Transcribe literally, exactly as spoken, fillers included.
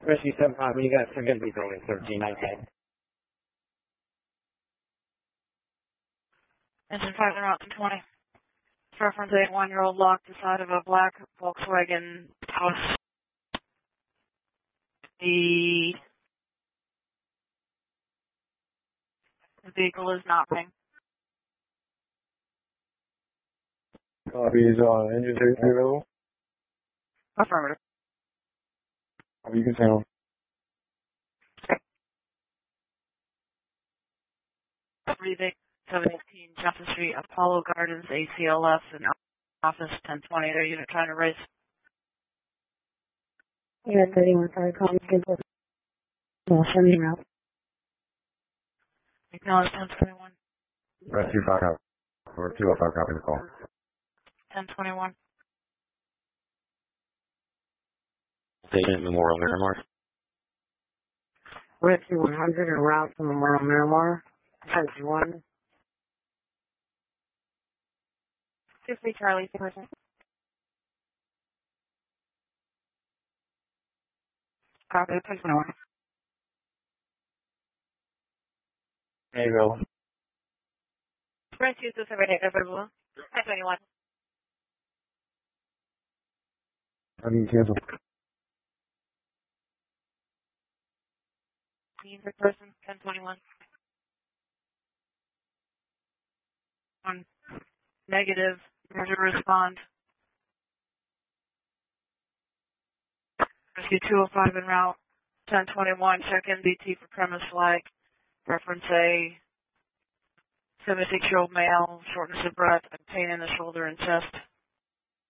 Rescue seven five, you guys are going to be building thirteen nineteen. Engine five and route to twenty. Reference eight one-year-old locked the side of a black Volkswagen house. The vehicle is not running. Copy, is uh, engine three available? Affirmative. Copy, you can sound. Revic seven eighteen Johnson Street, Apollo Gardens, A C L S, and Office ten twenty. Their unit trying to race. Unit thirty-one, sorry, call me schedule. Well, send me route. Acknowledge ten twenty-one. Rescue five, or two oh five, copy the call. ten twenty-one. Station Memorial Miramar. Rescue one hundred en route to Memorial Miramar. ten one. two three Charlie, person. Copy, ten twenty-one. Hey, Bill. Rescue two seven eight, available. ten twenty-one. I need to cancel. Team person, ten twenty-one. One. Negative. Measure respond. Rescue two oh five en route. ten twenty-one. Check N B T for premise flag. Reference A. seventy-six-year-old male. Shortness of breath and pain in the shoulder and chest.